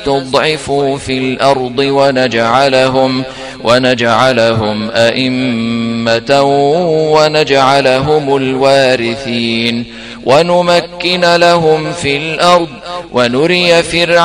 نستضعفوا في الأرض ونجعلهم أئمة ونجعلهم الوارثين ونمكن لهم في الأرض ونري فرعون